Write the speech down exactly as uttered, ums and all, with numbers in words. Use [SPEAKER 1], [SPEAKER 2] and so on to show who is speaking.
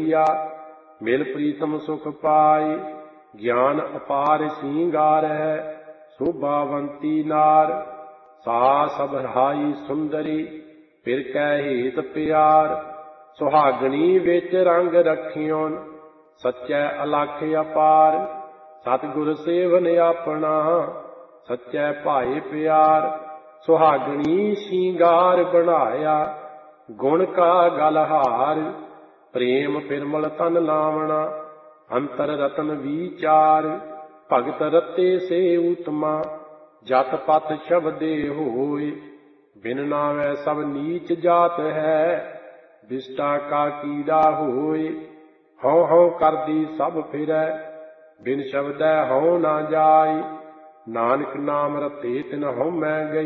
[SPEAKER 1] ਹੋਈਆ। ਮਿਲ ਪ੍ਰੀਤਮ ਸੁਖ ਪਾਏ, ਗਿਆਨ ਅਪਾਰ ਸਿੰਗਾਰ ਹੈ। ਸ਼ੋਭਾਵੰਤੀ ਨਾਰ, ਸਾ ਸਭ ਰਹਾਈ ਸੁੰਦਰੀ, ਫਿਰ ਕੈ ਹੇਤ ਪਿਆਰ। ਸੁਹਾਗਣੀ ਵਿੱਚ ਰੰਗ ਰਖਿਓਨ, ਸੱਚੈ ਅਲਖ ਅਪਾਰ। ਸਤਿਗੁਰ ਸੇਵਨ ਆਪਣਾ, ਸੱਚੈ ਭਾਏ ਪਿਆਰ। ਸੁਹਾਗਣੀ ਸਿੰਗਾਰ ਬਣਾਇਆ, ਗੁਣ ਕਾ ਗਲਹਾਰ। ਪ੍ਰੇਮ ਪਿਰਮਲ ਤਨ ਲਾਵਣਾ, ਅੰਤਰ ਰਤਨ ਵੀਚਾਰ। ਭਗਤ ਰਤੇ ਸੇ ਉਤਮਾ, ਜਤ ਪਤ ਸ਼ਬਦੇ ਹੋਏ। ਬਿਨ ਨਾਵੈ ਸਭ ਨੀਚ ਜਾਤ ਹੈ, ਬਿਸਟਾ ਕਾ ਕੀੜਾ ਹੋਏ। ਹਉ ਹਉ ਕਰਦੀ ਸਭ ਫਿਰੈ, ਬਿਨ ਸ਼ਬਦੈ ਹਉ ਨਾ ਜਾਈ। ਨਾਨਕ ਨਾਮ ਰਤੇ ਤਿਨ ਹਉਮੈ ਗਈ।